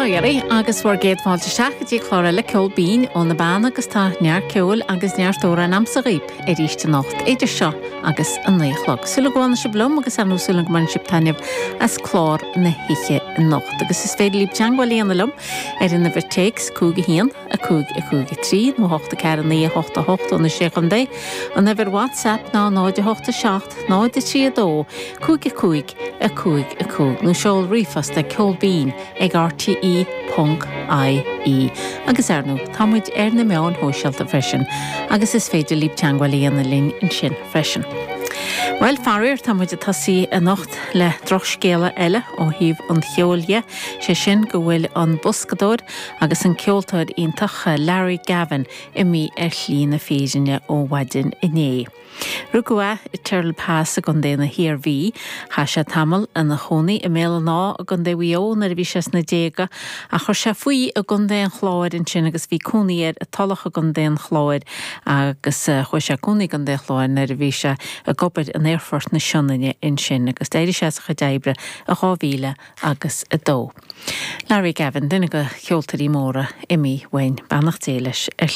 Gary agus bhar géadháilte seachadtí chlár le ceol bín ó na bána agus tá near ceol agus near tóra an amsa riip ríiste nacht éidir seo agus an néchlog. Sula ghána se blom agus anú sula go man sib taineh as chlár na hiche nacht. Agus is féidir líb teangháil íana lom in na bhirtéics cúga hían a cúga trí nó 8 cear 9 8 8 na séchandé an na bhir WhatsApp ná 9 8 7 9 3 2 cúga cúig a cúg nó seol rifas de ceol bín ag RTE.ie agus arnú támuid na meán hóisialta freisin agus is féidir líb teangháil íana linn in sin freisin. Well, farir támuid a tasí a nacht le droch scéala eile ó híomh an cheolge sé sin go bhfuil an buscadóir agus an ceoltóid iontach Larry Gavin I mí llína féidirne ó Wadin iné. Rugua I Turl Pass a gondéna hir ví, ha sé tamil an na chónaí I méle ná a gondé wíó na bhí ses na déga a chur sé faoi a gondéan chláid in sin agus bhí cúnaíad a talach a gondéan chláid agus chuir sé cúnaí gondé chláid na bhí se a gobid an airfort na sionnaine in sin agus déidir sé a deibre a 2000 agus a 2. Larry Gavin, duine go cheoltarí móra I mí wein bannach téiles